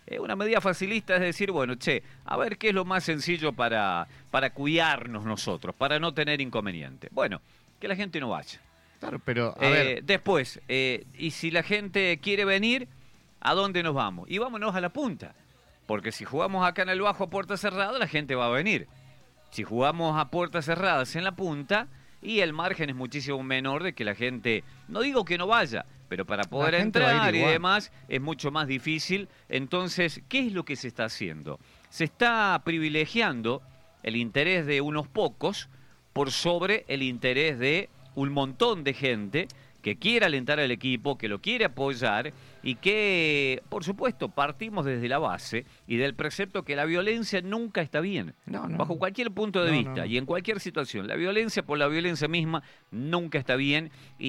Una medida facilista es decir, bueno, a ver qué es lo más sencillo para cuidarnos nosotros, para no tener inconveniente. Bueno, que la gente no vaya. Claro, pero a ver. Después, y si la gente quiere venir, ¿a dónde nos vamos? Y vámonos a la punta. Porque si jugamos acá en el Bajo a puerta cerrada, la gente va a venir. Si jugamos a puertas cerradas en la punta, y el margen es muchísimo menor de que la gente, no digo que no vaya, pero para poder entrar y demás es mucho más difícil. Entonces, ¿qué es lo que se está haciendo? Se está privilegiando el interés de unos pocos por sobre el interés de un montón de gente que quiere alentar al equipo, que lo quiere apoyar y que, por supuesto, partimos desde la base y del precepto que la violencia nunca está bien, bajo cualquier punto de vista y en cualquier situación. La violencia por la violencia misma nunca está bien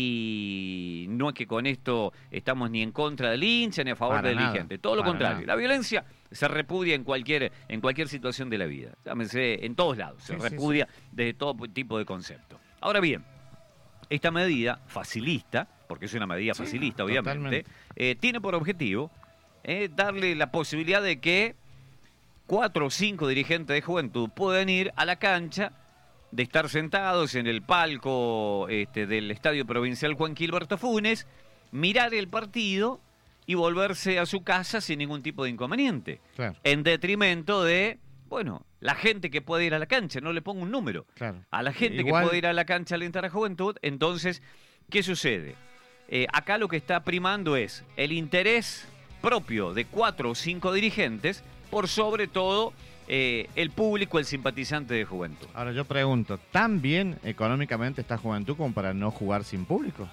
y no es que con esto estamos ni en contra del hincha ni a favor del dirigente, todo lo contrario. La violencia se repudia en cualquier situación de la vida, llámese en todos lados, se repudia desde todo tipo de concepto. Ahora bien, esta medida facilista, porque es una medida facilista obviamente, tiene por objetivo darle la posibilidad de que 4 o 5 dirigentes de Juventud puedan ir a la cancha, de estar sentados en el palco del Estadio Provincial Juan Gilberto Funes, mirar el partido y volverse a su casa sin ningún tipo de inconveniente, en detrimento de, bueno, la gente que puede ir a la cancha, no le pongo un número, a la gente que puede ir a la cancha a alentar a Juventud. Entonces, ¿qué sucede? Acá lo que está primando es el interés propio de 4 o 5 dirigentes por sobre todo el público, el simpatizante de Juventud. Ahora yo pregunto, ¿tan bien económicamente está Juventud como para no jugar sin público?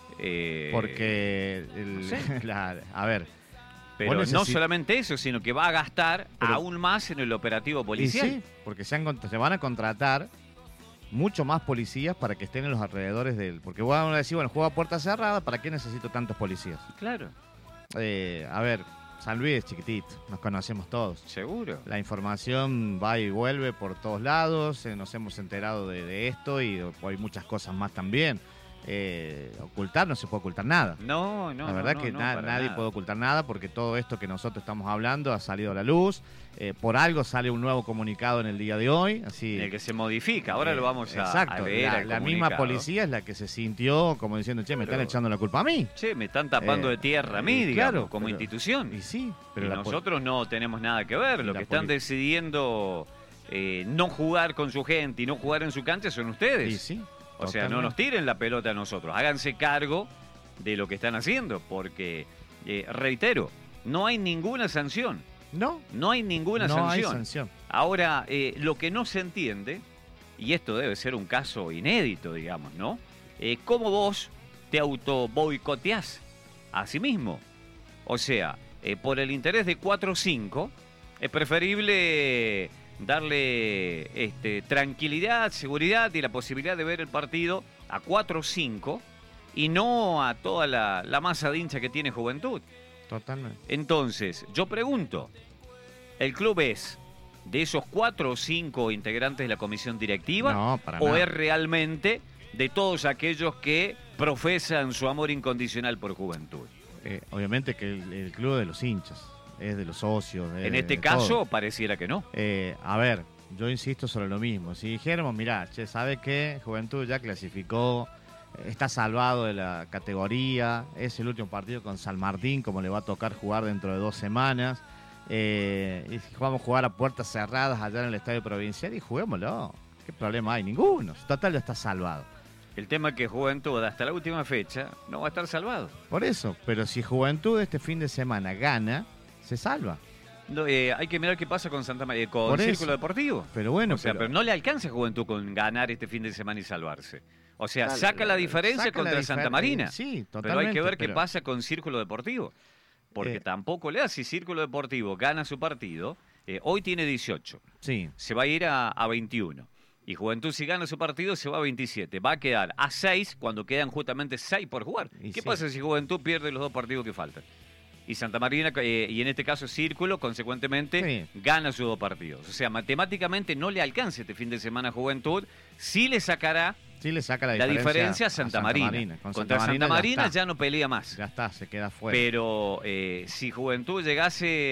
Porque, a ver... Pero no solamente eso, sino que va a gastar aún más en el operativo policial. Sí, porque se van a contratar mucho más policías para que estén en los alrededores del... Porque van a decir, bueno, juego a puerta cerrada, ¿para qué necesito tantos policías? Claro. A ver, San Luis es chiquitito, nos conocemos todos. Seguro. La información va y vuelve por todos lados, nos hemos enterado de esto y hay muchas cosas más también. Ocultar no se puede ocultar nada. La verdad que nadie puede ocultar nada porque todo esto que nosotros estamos hablando ha salido a la luz. Por algo sale un nuevo comunicado en el día de hoy, así el que se modifica. Ahora lo vamos a leer. La misma policía es la que se sintió como diciendo, me están echando la culpa a mí. Me están tapando de tierra a mí, digamos, como institución. Pero nosotros no tenemos nada que ver. Lo que están decidiendo no jugar con su gente y no jugar en su cancha son ustedes. O sea, no nos tiren la pelota a nosotros. Háganse cargo de lo que están haciendo, porque, reitero, no hay ninguna sanción. No hay ninguna sanción. Ahora, lo que no se entiende, y esto debe ser un caso inédito, digamos, ¿no? ¿Cómo vos te auto-boicoteás a sí mismo? O sea, por el interés de 4 o 5, es preferible... darle tranquilidad, seguridad y la posibilidad de ver el partido a 4 o 5 y no a toda la masa de hincha que tiene Juventud. Totalmente. Entonces, yo pregunto, ¿el club es de esos 4 o 5 integrantes de la comisión directiva? No, para ¿O nada. es realmente de todos aquellos que profesan su amor incondicional por Juventud? Obviamente que el club de los hinchas. Es de los socios. En este caso, pareciera que no. A ver, yo insisto sobre lo mismo. Si dijéramos, mirá, ¿sabe qué? Juventud ya clasificó, está salvado de la categoría, es el último partido con San Martín, como le va a tocar jugar dentro de 2 semanas. Y vamos a jugar a puertas cerradas allá en el Estadio Provincial y juguémoslo. ¿Qué problema hay? Ninguno. Total, ya está salvado. El tema es que Juventud hasta la última fecha no va a estar salvado. Por eso, pero si Juventud este fin de semana gana, se salva. No, hay que mirar qué pasa con Santa María, con Círculo Deportivo. Pero bueno, pero no le alcanza a Juventud con ganar este fin de semana y salvarse. O sea, saca la diferencia contra Santa Marina. Sí, totalmente. Pero hay que ver qué pasa con Círculo Deportivo. Porque tampoco le da. Si Círculo Deportivo gana su partido, hoy tiene 18. Sí. Se va a ir a 21. Y Juventud, si gana su partido, se va a 27. Va a quedar a 6 cuando quedan justamente 6 por jugar. ¿Qué pasa si Juventud pierde los 2 partidos que faltan? Y Santa Marina, y en este caso Círculo, consecuentemente, gana sus 2 partidos. O sea, matemáticamente no le alcanza este fin de semana a Juventud. Sí le saca la diferencia a Santa Marina. Contra Santa Marina ya no pelea más. Ya está, se queda fuera. Pero si Juventud llegase